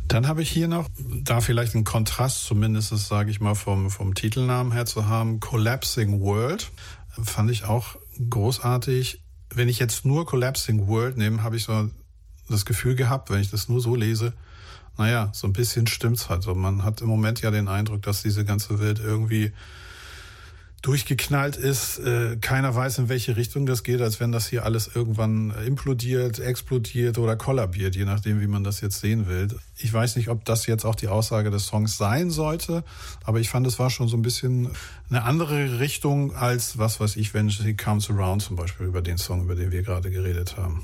Dann habe ich hier noch, da vielleicht einen Kontrast zumindest, sage ich mal, vom Titelnamen her zu haben, Collapsing World. Fand ich auch großartig. Wenn ich jetzt nur Collapsing World nehme, habe ich so das Gefühl gehabt, wenn ich das nur so lese, naja, so ein bisschen stimmt's halt. Und man hat im Moment ja den Eindruck, dass diese ganze Welt irgendwie durchgeknallt ist. Keiner weiß, in welche Richtung das geht, als wenn das hier alles irgendwann implodiert, explodiert oder kollabiert, je nachdem, wie man das jetzt sehen will. Ich weiß nicht, ob das jetzt auch die Aussage des Songs sein sollte, aber ich fand, es war schon so ein bisschen eine andere Richtung als, was weiß ich, When She Comes Around zum Beispiel, über den Song, über den wir gerade geredet haben.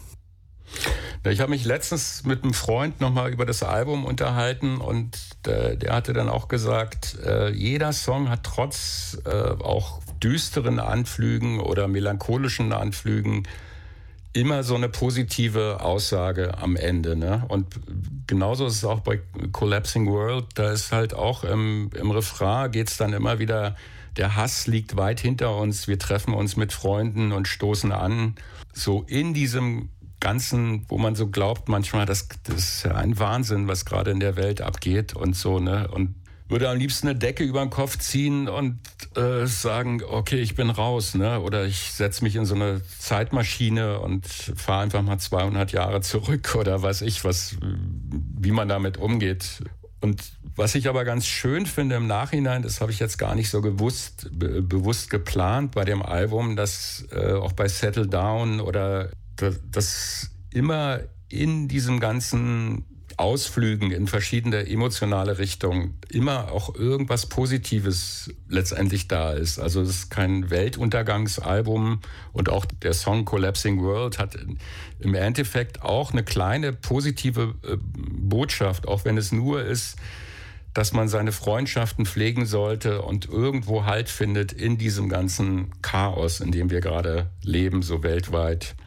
Ich habe mich letztens mit einem Freund nochmal über das Album unterhalten und der hatte dann auch gesagt, jeder Song hat trotz auch düsteren Anflügen oder melancholischen Anflügen immer so eine positive Aussage am Ende. Ne? Und genauso ist es auch bei Collapsing World. Da ist halt auch im Refrain geht's dann immer wieder, der Hass liegt weit hinter uns, wir treffen uns mit Freunden und stoßen an. So in diesem Ganzen, wo man so glaubt manchmal, das ist ja ein Wahnsinn, was gerade in der Welt abgeht und so, ne? Und würde am liebsten eine Decke über den Kopf ziehen und sagen, okay, ich bin raus, ne? Oder ich setze mich in so eine Zeitmaschine und fahre einfach mal 200 Jahre zurück oder weiß ich was, wie man damit umgeht. Und was ich aber ganz schön finde im Nachhinein, das habe ich jetzt gar nicht so bewusst geplant bei dem Album, dass auch bei Settle Down oder dass immer in diesem ganzen Ausflügen in verschiedene emotionale Richtungen immer auch irgendwas Positives letztendlich da ist. Also es ist kein Weltuntergangsalbum und auch der Song Collapsing World hat im Endeffekt auch eine kleine positive Botschaft, auch wenn es nur ist, dass man seine Freundschaften pflegen sollte und irgendwo Halt findet in diesem ganzen Chaos, in dem wir gerade leben, so weltweit.